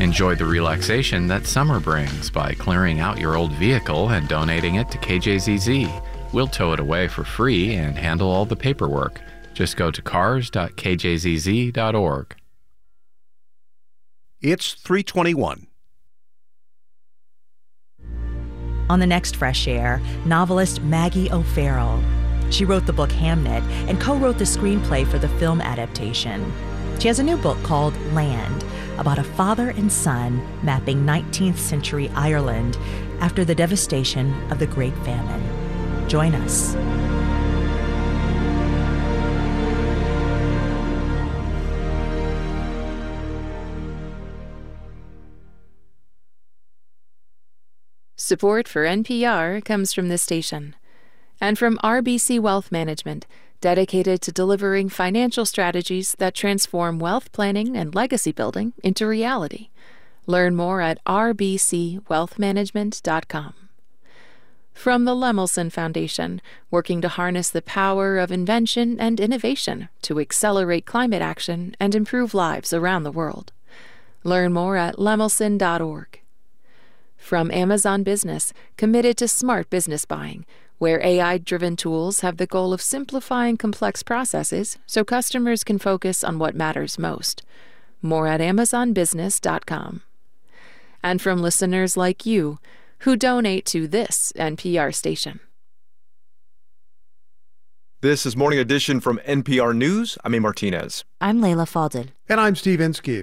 Enjoy the relaxation that summer brings by clearing out your old vehicle and donating it to KJZZ. We'll tow it away for free and handle all the paperwork. Just go to cars.kjzz.org. It's 3:21. On the next Fresh Air, novelist Maggie O'Farrell. She wrote the book Hamnet and co-wrote the screenplay for the film adaptation. She has a new book called Land, about a father and son mapping 19th century Ireland after the devastation of the Great Famine. Join us. Support for NPR comes from this station and from RBC Wealth Management, dedicated to delivering financial strategies that transform wealth planning and legacy building into reality. Learn more at rbcwealthmanagement.com. From the Lemelson Foundation, working to harness the power of invention and innovation to accelerate climate action and improve lives around the world. Learn more at lemelson.org. From Amazon Business, committed to smart business buying, where AI-driven tools have the goal of simplifying complex processes so customers can focus on what matters most. More at amazonbusiness.com. And from listeners like you, who donate to this NPR station. This is Morning Edition from NPR News. I'm A. Martinez. I'm Layla Falded. And I'm Steve Inskeep.